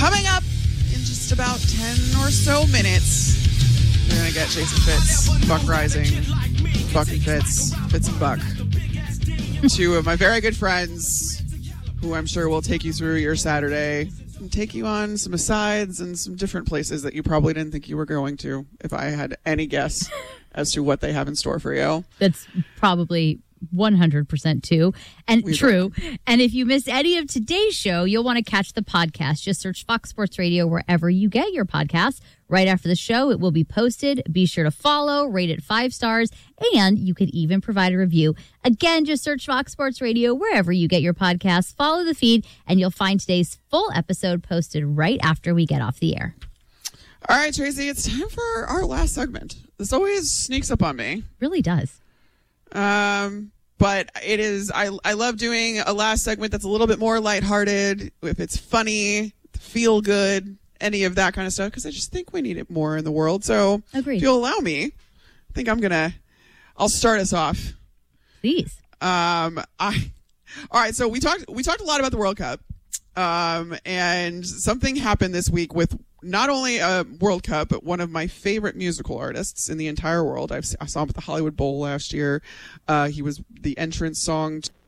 Coming up in just about 10 or so minutes, we're going to get Jason Fitz, Buck Rising, Buck and Fitz, Fitz and Buck. Two of my very good friends who I'm sure will take you through your Saturday and take you on some asides and some different places that you probably didn't think you were going to, if I had any guess as to what they have in store for you. That's probably 100% true. And if you missed any of today's show, you'll want to catch the podcast. Just search Fox Sports Radio wherever you get your podcasts. Right after the show, it will be posted. Be sure to follow, rate it 5 stars, and you could even provide a review. Again, just search Fox Sports Radio wherever you get your podcasts. Follow the feed, and you'll find today's full episode posted right after we get off the air. All right, Tracy, it's time for our last segment. This always sneaks up on me. Really does. But it is, I love doing a last segment that's a little bit more lighthearted, if it's funny, feel good, any of that kind of stuff, because I just think we need it more in the world. So Agreed. If you'll allow me, I think I'll start us off. Please. All right, so we talked a lot about the World Cup. And something happened this week with not only a World Cup, but one of my favorite musical artists in the entire world. I saw him at the Hollywood Bowl last year. He was the entrance song